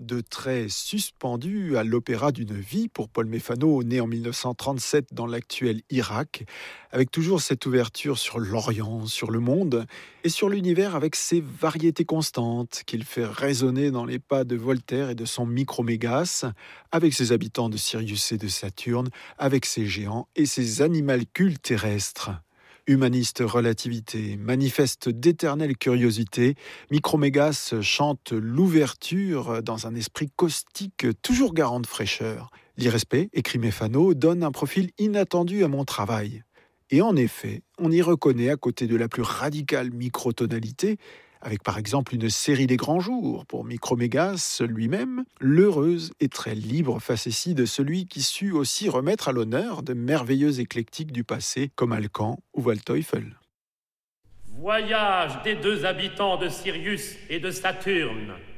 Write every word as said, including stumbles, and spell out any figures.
de traits suspendus à l'opéra d'une vie pour Paul Méphano, né en mille neuf cent trente-sept dans l'actuel Irak, avec toujours cette ouverture sur l'Orient, sur le monde et sur l'univers avec ses variétés constantes qu'il fait résonner dans les pas de Voltaire et de son Micromégas, avec ses habitants de Sirius et de Saturne, avec ses géants et ses animalcules terrestres. Humaniste relativité, manifeste d'éternelle curiosité, Micromégas chante l'ouverture dans un esprit caustique toujours garant de fraîcheur. L'irrespect, écrit Méphano, donne un profil inattendu à mon travail. Et en effet, on y reconnaît à côté de la plus radicale microtonalité, avec par exemple une série des grands jours pour Micromégas lui-même, l'heureuse et très libre facétie de celui qui sut aussi remettre à l'honneur de merveilleux éclectiques du passé comme Alcan ou Waldteufel. Voyage des deux habitants de Sirius et de Saturne.